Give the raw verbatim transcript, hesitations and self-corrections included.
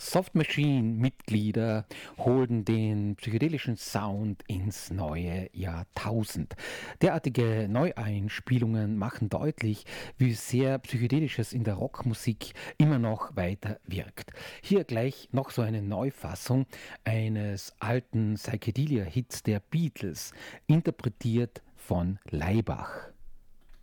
Soft Machine-Mitglieder holten den psychedelischen Sound ins neue Jahrtausend. Derartige Neueinspielungen machen deutlich, wie sehr Psychedelisches in der Rockmusik immer noch weiter wirkt. Hier gleich noch so eine Neufassung eines alten Psychedelia-Hits der Beatles, interpretiert von Laibach.